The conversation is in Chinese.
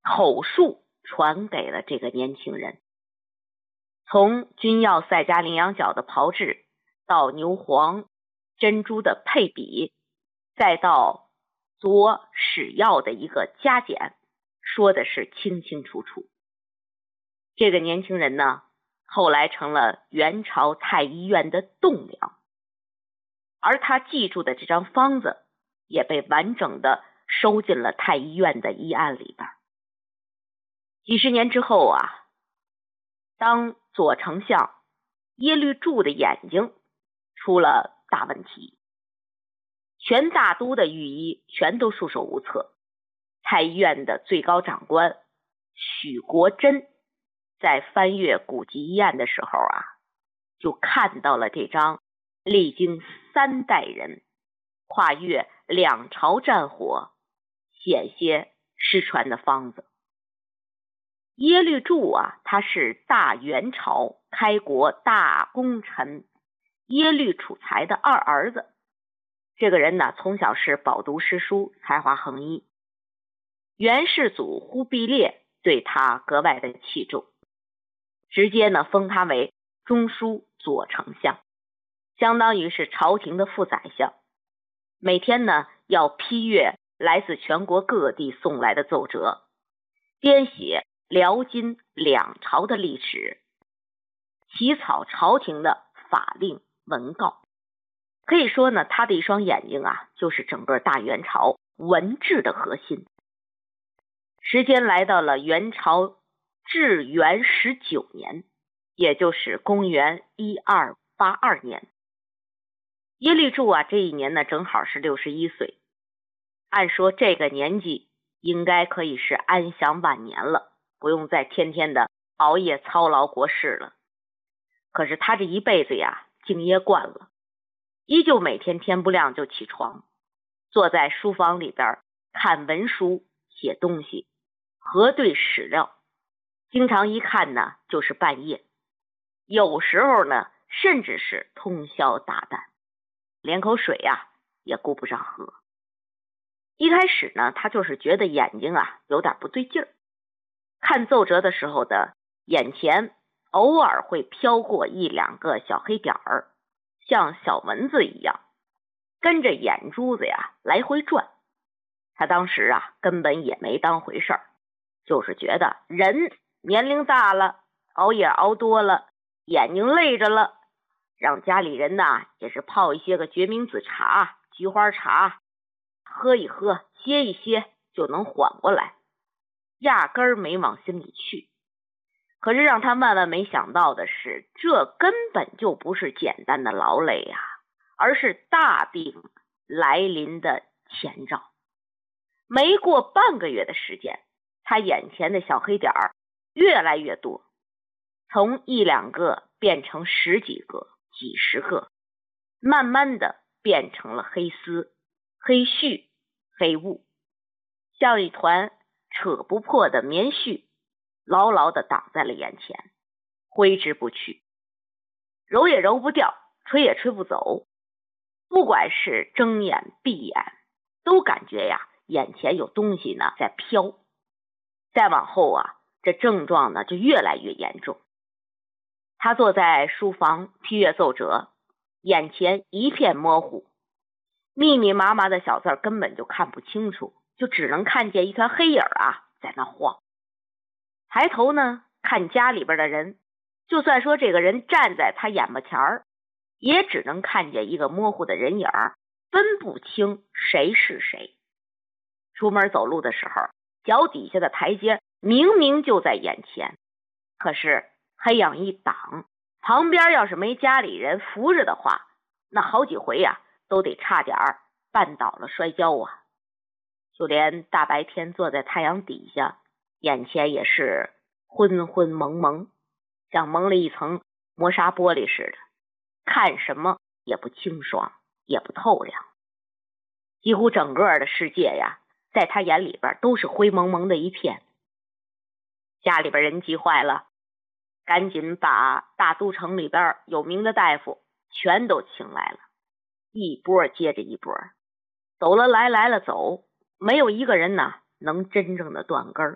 口述传给了这个年轻人。从君药赛加羚羊角的炮制，到牛黄珍珠的配比，再到佐使药的一个加减，说的是清清楚楚。这个年轻人呢，后来成了元朝太医院的栋梁，而他记住的这张方子也被完整的收进了太医院的医案里边。几十年之后啊，当左丞相耶律柱的眼睛出了大问题，全大都的御医全都束手无策。太医院的最高长官许国珍在翻阅古籍医案的时候啊，就看到了这张历经3代人、跨越2朝战火、险些失传的方子。耶律柱啊，他是大元朝开国大功臣耶律楚材的2儿子。这个人呢，从小是饱读诗书，才华横溢。元世祖忽必烈对他格外的器重，直接呢封他为中书左丞相，相当于是朝廷的副宰相。每天呢要批阅来自全国各地送来的奏折，编写辽金2朝的历史，起草朝廷的法令文告。可以说呢，他的一双眼睛啊，就是整个大元朝文治的核心。时间来到了元朝至元19年，也就是公元1282年。耶律柱啊，这一年呢正好是61岁。按说这个年纪应该可以是安享晚年了，不用再天天的熬夜操劳国事了。可是他这一辈子呀，敬业惯了，依旧每天天不亮就起床，坐在书房里边看文书、写东西、核对史料，经常一看呢就是半夜，有时候呢甚至是通宵达旦，连口水呀也顾不上喝。一开始呢，他就是觉得眼睛啊有点不对劲儿，看奏折的时候的眼前偶尔会飘过1、2个小黑点儿，像小蚊子一样跟着眼珠子呀来回转。他当时啊根本也没当回事儿，就是觉得人年龄大了，熬夜熬多了，眼睛累着了，让家里人呐也是泡一些个决明子茶、菊花茶，喝一喝，歇一歇就能缓过来，压根儿没往心里去。可是让他万万没想到的是，这根本就不是简单的劳累呀，而是大病来临的前兆。没过半个月的时间，他眼前的小黑点儿越来越多，从1、2个变成10几个、几十个，慢慢的变成了黑丝、黑絮、黑雾，像一团扯不破的棉絮，牢牢的挡在了眼前，挥之不去，揉也揉不掉，吹也吹不走。不管是睁眼闭眼，都感觉呀眼前有东西呢在飘。再往后啊，这症状呢就越来越严重。他坐在书房批阅奏折，眼前一片模糊，密密麻麻的小字根本就看不清楚，就只能看见一团黑影啊在那晃。抬头呢看家里边的人，就算说这个人站在他眼巴前儿，也只能看见一个模糊的人影，分不清谁是谁。出门走路的时候，脚底下的台阶明明就在眼前，可是黑影一挡，旁边要是没家里人扶着的话，那好几回呀都得差点绊倒了摔跤啊。就连大白天坐在太阳底下，眼前也是昏昏蒙蒙，像蒙了一层磨砂玻璃似的，看什么也不清爽，也不透亮。几乎整个的世界呀，在他眼里边都是灰蒙蒙的一片。家里边人急坏了，赶紧把大都城里边有名的大夫全都请来了，一波接着一波，走了来，来了走，没有一个人呢能真正的断根儿。